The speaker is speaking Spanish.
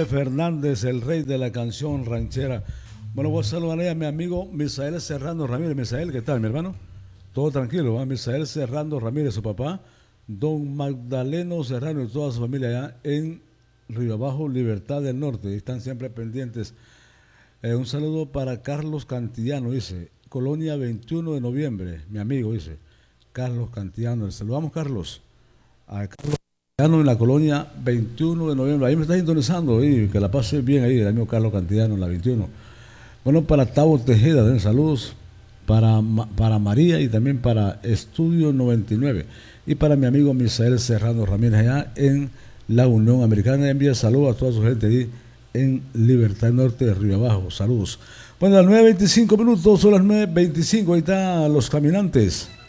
José Fernández, el rey de la canción ranchera. Bueno, voy a saludar a mi amigo Misael Serrano Ramírez. Misael, ¿qué tal, mi hermano? Todo tranquilo, ¿eh? Misael Serrano Ramírez, su papá, don Magdaleno Serrano y toda su familia allá en Río Abajo, Libertad del Norte. Están siempre pendientes. Un saludo para Carlos Cantillano, dice, Colonia 21 de noviembre, mi amigo, dice, Carlos Cantillano. Le saludamos, Carlos, a Carlos Cantillano en la Colonia 21 de noviembre. Ahí me está sintonizando, y que la pase bien ahí, el amigo Carlos Cantillano en la 21. Bueno, para Tavo Tejeda, saludos para María y también para Estudio 99. Y para mi amigo Misael Serrano Ramírez allá en la Unión Americana. Envía saludos a toda su gente ahí en Libertad Norte de Río Abajo. Saludos. Bueno, a las 9:25 minutos, son las 9:25. Ahí están los caminantes.